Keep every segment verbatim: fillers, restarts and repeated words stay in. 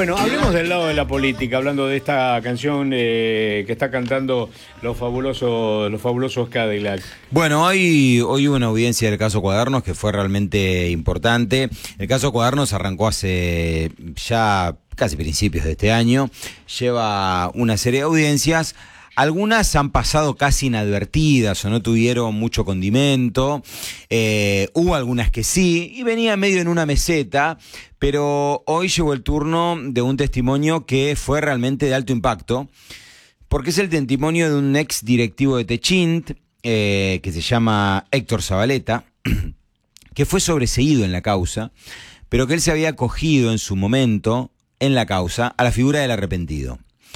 Bueno, hablemos del lado de la política, hablando de esta canción eh, que está cantando los fabulosos, los fabulosos Cadillacs. Bueno, hoy, hoy hubo una audiencia del caso Cuadernos que fue realmente importante. El caso Cuadernos arrancó hace ya casi principios de este año. Lleva una serie de audiencias. Algunas han pasado casi inadvertidas o no tuvieron mucho condimento, eh, hubo algunas que sí, y venía medio en una meseta, pero hoy llegó el turno de un testimonio que fue realmente de alto impacto, porque es el testimonio de un ex directivo de Techint, eh, que se llama Héctor Zabaleta, que fue sobreseído en la causa, pero que él se había acogido en su momento, en la causa, a la figura del arrepentido.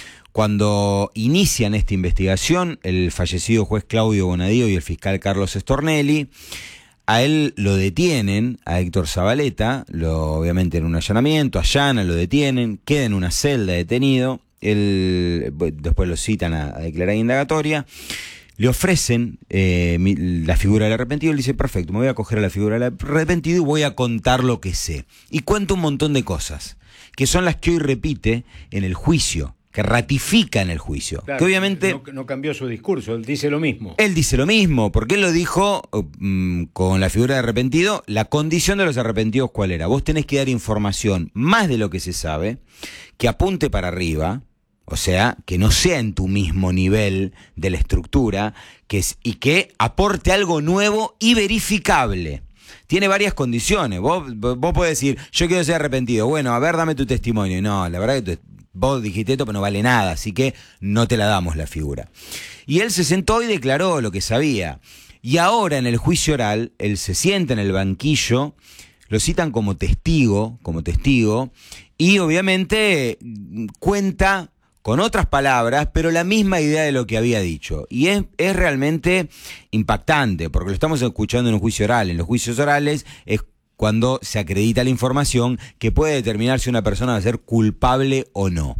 Cuando inician esta investigación, el fallecido juez Claudio Bonadío y el fiscal Carlos Stornelli, a él lo detienen, a Héctor Zabaleta, lo, obviamente en un allanamiento, allanan, lo detienen, queda en una celda detenido, él, después lo citan a, a declarar indagatoria, le ofrecen eh, mi, la figura del arrepentido, él dice, perfecto, me voy a coger a la figura del arrepentido y voy a contar lo que sé. Y cuenta un montón de cosas, que son las que hoy repite en el juicio, que ratifica en el juicio. Claro, que obviamente no, no cambió su discurso, él dice lo mismo. Él dice lo mismo, porque él lo dijo um, con la figura de arrepentido. La condición de los arrepentidos, ¿cuál era? Vos tenés que dar información más de lo que se sabe, que apunte para arriba, o sea, que no sea en tu mismo nivel de la estructura, que es, y que aporte algo nuevo y verificable. Tiene varias condiciones. Vos, vos podés decir, yo quiero ser arrepentido. Bueno, a ver, dame tu testimonio. No, la verdad que tu, vos dijiste esto, pero no vale nada, así que no te la damos la figura. Y él se sentó y declaró lo que sabía. Y ahora en el juicio oral, él se sienta en el banquillo, lo citan como testigo, como testigo, y obviamente cuenta con otras palabras, pero la misma idea de lo que había dicho. Y es, es realmente impactante, porque lo estamos escuchando en un juicio oral. En los juicios orales es cuando se acredita la información que puede determinar si una persona va a ser culpable o no.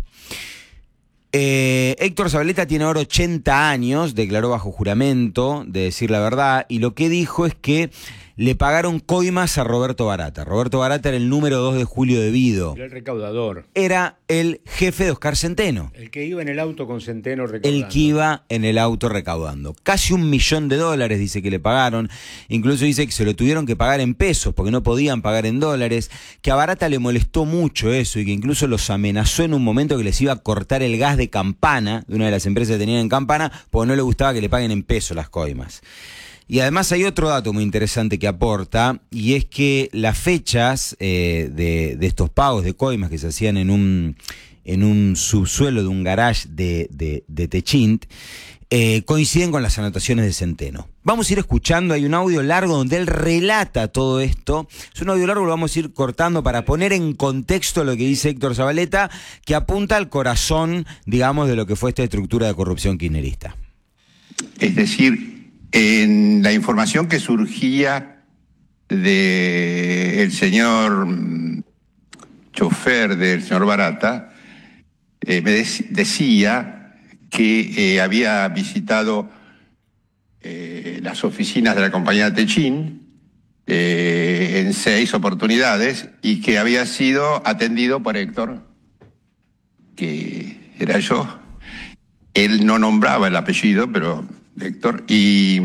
Eh, Héctor Zabaleta tiene ahora ochenta años, declaró bajo juramento de decir la verdad, y lo que dijo es que le pagaron coimas a Roberto Barata. Roberto Barata era el número dos de Julio De Vido. Era el recaudador. Era el jefe de Oscar Centeno. El que iba en el auto con Centeno recaudando. El que iba en el auto recaudando. Casi un millón de dólares dice que le pagaron. Incluso dice que se lo tuvieron que pagar en pesos porque no podían pagar en dólares. Que a Barata le molestó mucho eso y que incluso los amenazó en un momento que les iba a cortar el gas de Campana, de una de las empresas que tenían en Campana, porque no le gustaba que le paguen en pesos las coimas. Y además hay otro dato muy interesante que aporta, y es que las fechas eh, de, de estos pagos de coimas que se hacían en un, en un subsuelo de un garage de, de, de Techint, eh, coinciden con las anotaciones de Centeno. Vamos a ir escuchando, hay un audio largo donde él relata todo esto. Es un audio largo, lo vamos a ir cortando para poner en contexto lo que dice Héctor Zabaleta, que apunta al corazón, digamos, de lo que fue esta estructura de corrupción kirchnerista. Es decir, en la información que surgía del señor chofer del señor Barata, eh, me dec- decía que eh, había visitado eh, las oficinas de la compañía Techint eh, en seis oportunidades y que había sido atendido por Héctor, que era yo. Él no nombraba el apellido, pero Héctor, y,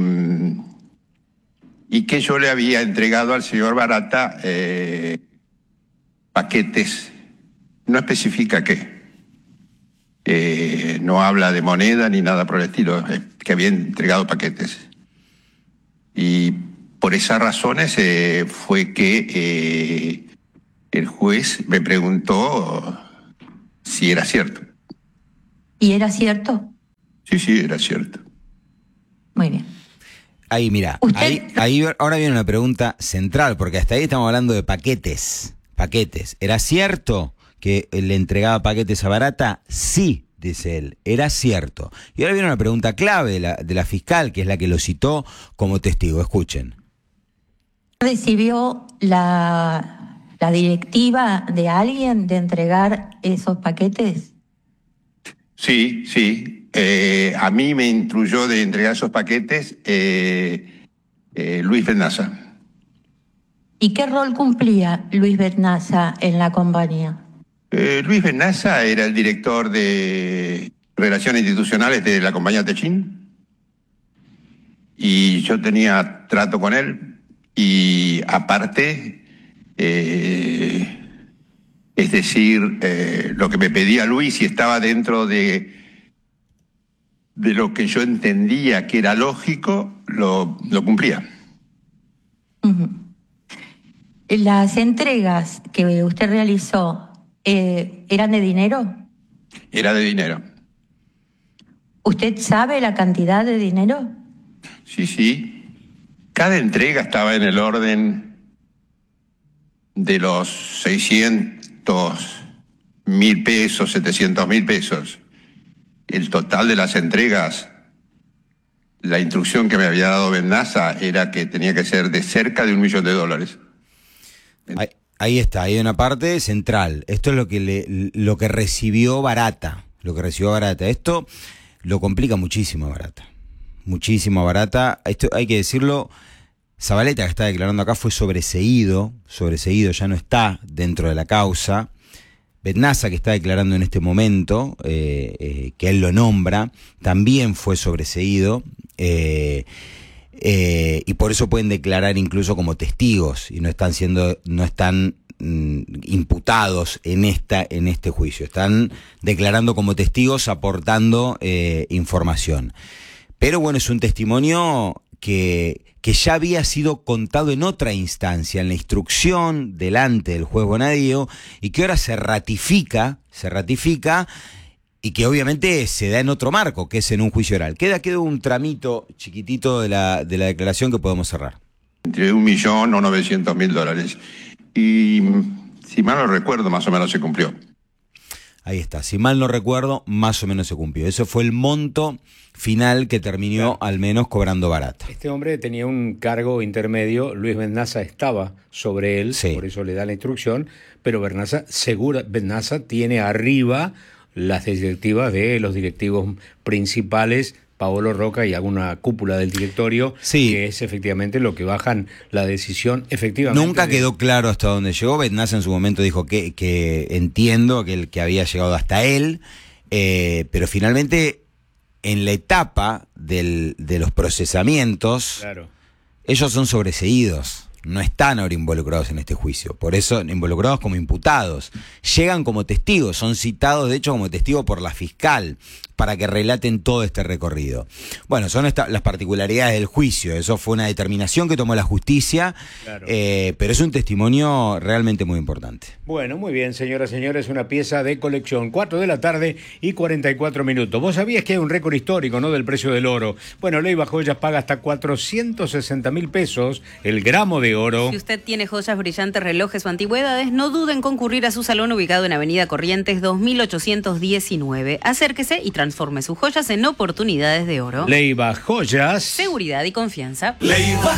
y que yo le había entregado al señor Barata eh, paquetes, no especifica qué, eh, no habla de moneda ni nada por el estilo, eh, que había entregado paquetes. Y por esas razones eh, fue que eh, el juez me preguntó si era cierto. ¿Y era cierto? Sí, sí, era cierto. Muy bien. Ahí, mira, ahí, ahí ahora viene una pregunta central, porque hasta ahí estamos hablando de paquetes, paquetes. ¿Era cierto que le entregaba paquetes a Barata? Sí, dice él, era cierto. Y ahora viene una pregunta clave de la, de la fiscal, que es la que lo citó como testigo. Escuchen. ¿Recibió la, la directiva de alguien de entregar esos paquetes? Sí, sí. Eh, a mí me instruyó de entregar esos paquetes eh, eh, Luis Bernaza. ¿Y qué rol cumplía Luis Bernaza en la compañía? Eh, Luis Benassa era el director de Relaciones Institucionales de la compañía Techin y yo tenía trato con él y aparte, eh, es decir, eh, lo que me pedía Luis y estaba dentro de, de lo que yo entendía que era lógico, lo, lo cumplía. Uh-huh. Las entregas que usted realizó, eh, ¿eran de dinero? Era de dinero. ¿Usted sabe la cantidad de dinero? Sí, sí. Cada entrega estaba en el orden de los seiscientos mil pesos, setecientos mil pesos. El total de las entregas, la instrucción que me había dado Benassa era que tenía que ser de cerca de un millón de dólares. Ahí, ahí está, hay una parte central. Esto es lo que le, lo que recibió Barata, lo que recibió Barata. Esto lo complica muchísimo a Barata, muchísimo a Barata. Esto hay que decirlo. Zabaleta, que está declarando acá, fue sobreseído, sobreseído, ya no está dentro de la causa. Benassa, que está declarando en este momento, eh, eh, que él lo nombra, también fue sobreseído, eh, eh, y por eso pueden declarar incluso como testigos, y no están siendo, no están mm, imputados en esta, en este juicio, están declarando como testigos, aportando eh, información. Pero bueno, es un testimonio que, que ya había sido contado en otra instancia, en la instrucción delante del juez Bonadío, y que ahora se ratifica, se ratifica, y que obviamente se da en otro marco, que es en un juicio oral. Queda, queda un tramito chiquitito de la, de la declaración que podemos cerrar. Entre un millón o novecientos mil dólares. Y si mal no recuerdo, más o menos se cumplió. Ahí está, si mal no recuerdo, más o menos se cumplió. Ese fue el monto final que terminó, claro, al menos cobrando Barata. Este hombre tenía un cargo intermedio, Luis Benassa estaba sobre él, sí, por eso le da la instrucción, pero Benassa, segura, Benassa tiene arriba las directivas de los directivos principales, Paolo Roca y alguna cúpula del directorio, sí, que es efectivamente lo que bajan la decisión efectivamente. Nunca de... quedó claro hasta dónde llegó. Benassa en su momento dijo que, que entiendo que, el, que había llegado hasta él, eh, pero finalmente en la etapa del, de los procesamientos, claro, ellos son sobreseídos. No están ahora involucrados en este juicio, por eso involucrados como imputados. Llegan como testigos, son citados de hecho como testigos por la fiscal para que relaten todo este recorrido. Bueno, son esta, las particularidades del juicio, eso fue una determinación que tomó la justicia, claro, eh, pero es un testimonio realmente muy importante. Bueno, muy bien, señoras y señores, una pieza de colección, cuatro de la tarde y cuarenta y cuatro minutos. Vos sabías que hay un récord histórico, ¿no?, del precio del oro. Bueno, Leiva Joyas paga hasta cuatrocientos sesenta mil pesos el gramo de oro. Si usted tiene joyas brillantes, relojes o antigüedades, no duden en concurrir a su salón ubicado en Avenida Corrientes dos mil ochocientos diecinueve. Acérquese y transforme sus joyas en oportunidades de oro. Leiva Joyas. Seguridad y confianza. Leiva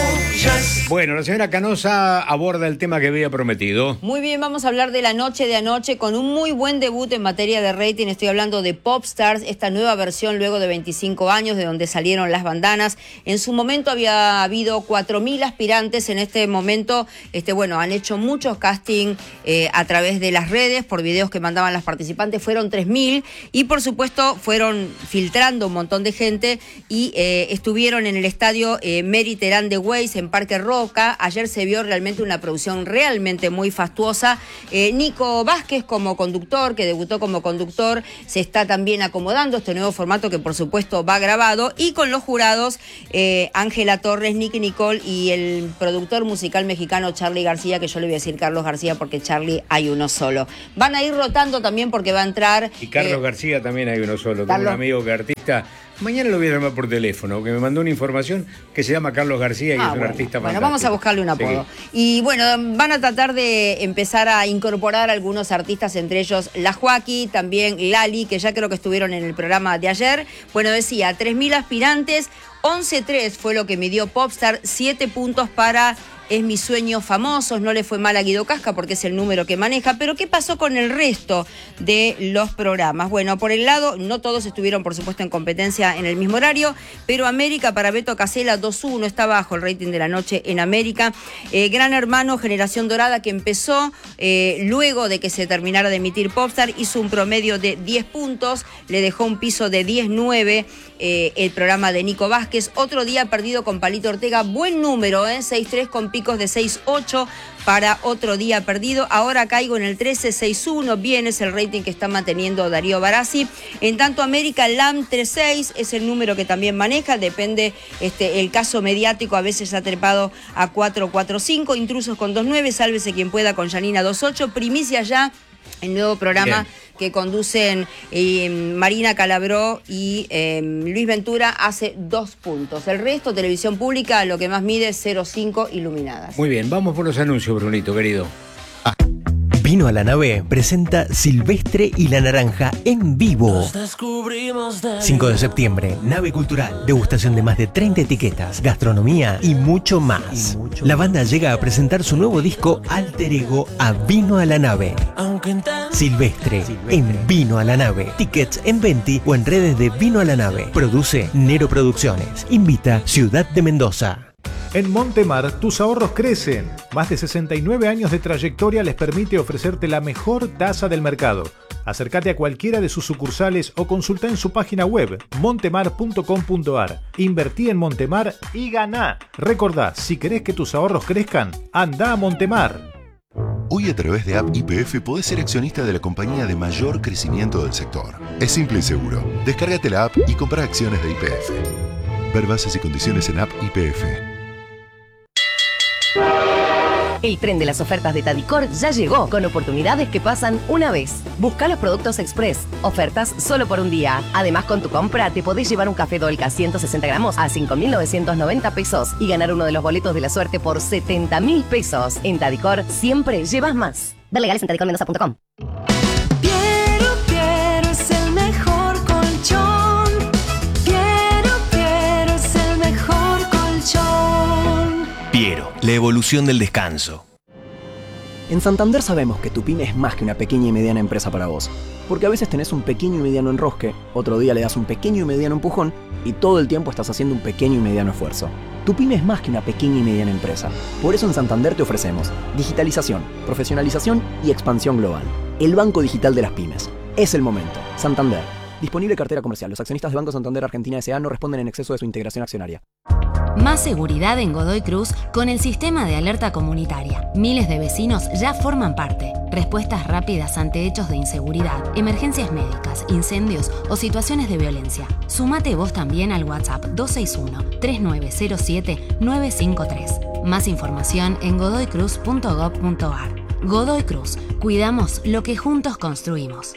Joyas. Bueno, la señora Canosa aborda el tema que había prometido. Muy bien, vamos a hablar de la noche de anoche con un muy buen debut en materia de rating. Estoy hablando de Popstars, esta nueva versión luego de veinticinco años de donde salieron las bandanas. En su momento había habido cuatro mil aspirantes. En este momento, este, bueno, han hecho muchos casting eh, a través de las redes por videos que mandaban las participantes. Fueron tres mil y por supuesto fueron filtrando un montón de gente y eh, estuvieron en el estadio eh, Mary Terán de Weiss en Parque Roca. Ayer se vio realmente una producción realmente muy fastuosa. Eh, Nico Vázquez como conductor, que debutó como conductor, se está también acomodando este nuevo formato que por supuesto va grabado, y con los jurados eh, Ángela Torres, Nicky Nicole y el productor musical mexicano Charly García, que yo le voy a decir Carlos García porque Charly hay uno solo. Van a ir rotando también porque va a entrar... Y Carlos eh, García también hay uno solo. Tengo un amigo que artista, mañana lo voy a llamar por teléfono, que me mandó una información que se llama Carlos García y ah, es un bueno, artista Bueno, fantástico. Vamos a buscarle un apodo. Sí. Y bueno, van a tratar de empezar a incorporar algunos artistas, entre ellos La Joaquí, también Lali, que ya creo que estuvieron en el programa de ayer. Bueno, decía, tres mil aspirantes, once tres fue lo que midió Popstar, siete puntos para Es mi sueño famosos, no le fue mal a Guido Casca porque es el número que maneja, pero ¿qué pasó con el resto de los programas? Bueno, por el lado, no todos estuvieron por supuesto en competencia en el mismo horario, pero América para Beto Casella dos uno, está bajo el rating de la noche en América. Eh, Gran Hermano, Generación Dorada, que empezó eh, luego de que se terminara de emitir Popstar, hizo un promedio de diez puntos, le dejó un piso de diez nueve eh, el programa de Nico Vázquez. Otro día perdido con Palito Ortega, buen número, ¿eh? seis tres con picos de seis ocho para Otro Día Perdido. Ahora caigo en el trece seis uno, bien, es el rating que está manteniendo Darío Barassi. En tanto América, LAM treinta y seis es el número que también maneja, depende este, el caso mediático, a veces ha trepado a cuatro cuatro cinco, Intrusos con dos nueve, Sálvese Quien Pueda con Janina dos ocho, Primicia Ya, el nuevo programa bien que conducen eh, Marina Calabró y eh, Luis Ventura, hace dos puntos. El resto, televisión pública, lo que más mide, cero cinco Iluminadas. Muy bien, vamos por los anuncios, Brunito, querido. Ah. Vino a la Nave presenta Silvestre y la Naranja en vivo. cinco de septiembre, Nave Cultural. Degustación de más de treinta etiquetas, gastronomía y mucho más. Y mucho la banda más. Llega a presentar su nuevo disco Alter Ego a Vino a la Nave. Silvestre, Silvestre en Vino a la Nave. Tickets en Venti o en redes de Vino a la Nave. Produce Nero Producciones. Invita Ciudad de Mendoza. En Montemar, tus ahorros crecen. Más de sesenta y nueve años de trayectoria les permite ofrecerte la mejor tasa del mercado. Acércate a cualquiera de sus sucursales o consulta en su página web montemar punto com punto ar. Invertí en Montemar y ganá. Recordá, si querés que tus ahorros crezcan, anda a Montemar. Hoy a través de App Y P F podés ser accionista de la compañía de mayor crecimiento del sector. Es simple y seguro. Descárgate la app y compra acciones de Y P F. Ver bases y condiciones en App Y P F. El tren de las ofertas de Tadicor ya llegó, con oportunidades que pasan una vez. Busca los productos Express, ofertas solo por un día. Además, con tu compra te podés llevar un café Dolca ciento sesenta gramos a cinco mil novecientos noventa pesos y ganar uno de los boletos de la suerte por setenta mil pesos. En Tadicor siempre llevas más. Ver legales en tadicor mendoza punto com. Piero, Piero es el mejor colchón. Piero, Piero es el mejor colchón. Piero, la evolución del descanso. En Santander sabemos que tu pyme es más que una pequeña y mediana empresa para vos. Porque a veces tenés un pequeño y mediano enrosque, otro día le das un pequeño y mediano empujón y todo el tiempo estás haciendo un pequeño y mediano esfuerzo. Tu pyme es más que una pequeña y mediana empresa. Por eso en Santander te ofrecemos digitalización, profesionalización y expansión global. El banco digital de las pymes. Es el momento. Santander. Disponible cartera comercial. Los accionistas de Banco Santander Argentina S A no responden en exceso de su integración accionaria. Más seguridad en Godoy Cruz con el sistema de alerta comunitaria. Miles de vecinos ya forman parte. Respuestas rápidas ante hechos de inseguridad, emergencias médicas, incendios o situaciones de violencia. Sumate vos también al WhatsApp dos seis uno, tres nueve cero siete, nueve cinco tres. Más información en godoy cruz punto gob punto ar. Godoy Cruz. Cuidamos lo que juntos construimos.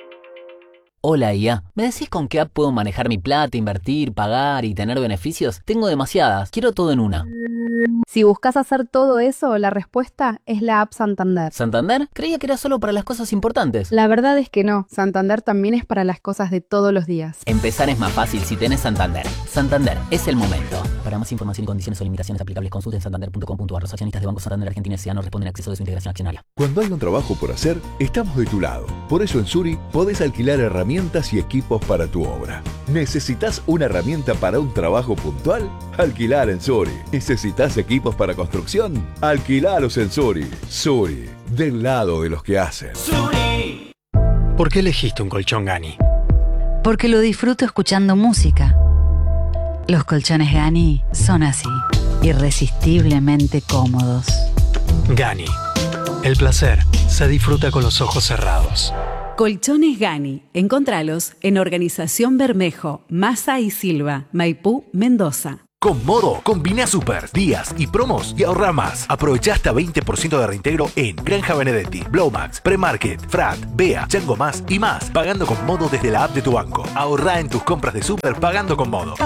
Hola I A, ¿me decís con qué app puedo manejar mi plata, invertir, pagar y tener beneficios? Tengo demasiadas, quiero todo en una. Si buscas hacer todo eso, la respuesta es la app Santander. ¿Santander? Creía que era solo para las cosas importantes. La verdad es que no, Santander también es para las cosas de todos los días. Empezar es más fácil si tenés Santander. Santander, es el momento. Para más información y condiciones o limitaciones aplicables, consulten santander punto com punto ar. Los accionistas de Banco Santander Argentina S A no responden a exceso de su integración accionaria. Cuando hay un trabajo por hacer, estamos de tu lado. Por eso en Suri podés alquilar herramientas y equipos para tu obra. ¿Necesitas una herramienta para un trabajo puntual? Alquilar en Suri. ¿Necesitas equipos para construcción? Alquilalos en Suri. Suri, del lado de los que hacen. Suri. ¿Por qué elegiste un colchón Gani? Porque lo disfruto escuchando música. Los colchones Gani son así, irresistiblemente cómodos. Gani. El placer se disfruta con los ojos cerrados. Colchones Gani. Encontralos en Organización Bermejo, Massa y Silva, Maipú, Mendoza. Con Modo, combina super, días y promos y ahorra más. Aprovecha hasta veinte por ciento de reintegro en Granja Benedetti, Blowmax, Premarket, Frat, Bea, Chango Más y más. Pagando con Modo desde la app de tu banco. Ahorra en tus compras de super pagando con Modo.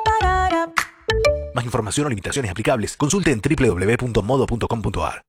Más información o limitaciones aplicables, consulte en doble u doble u doble u punto modo punto com punto ar.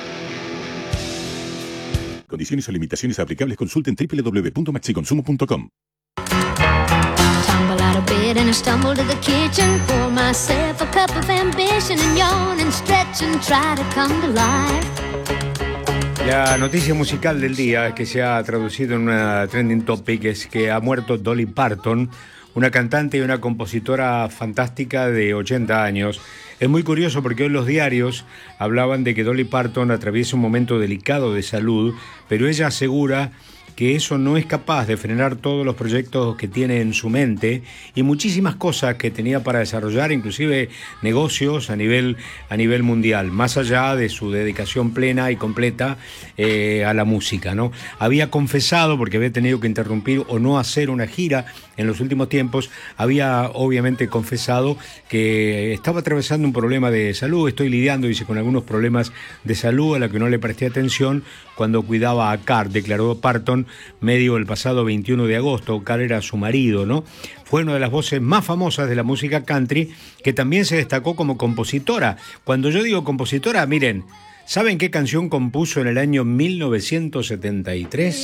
Condiciones o limitaciones aplicables, consulte en doble u doble u doble u punto maxiconsumo punto com. bed and I stumble to the kitchen, pour myself a cup of ambition and yawn and stretch and try to come to life. La noticia musical del día que se ha traducido en una trending topic es que ha muerto Dolly Parton, una cantante y una compositora fantástica de ochenta años. Es muy curioso porque hoy los diarios hablaban de que Dolly Parton atraviesa un momento delicado de salud, pero ella asegura que eso no es capaz de frenar todos los proyectos que tiene en su mente y muchísimas cosas que tenía para desarrollar, inclusive negocios a nivel, a nivel mundial, más allá de su dedicación plena y completa eh, a la música, ¿no? Había confesado, porque había tenido que interrumpir o no hacer una gira en los últimos tiempos, había obviamente confesado que estaba atravesando un problema de salud. Estoy lidiando, dice, con algunos problemas de salud a los que no le presté atención cuando cuidaba a Carr, declaró Parton medio el pasado veintiuno de agosto. Carr era su marido, ¿no? Fue una de las voces más famosas de la música country, que también se destacó como compositora. Cuando yo digo compositora, miren, ¿saben qué canción compuso en el año mil novecientos setenta y tres?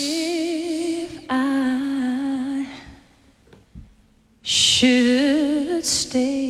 Should stay.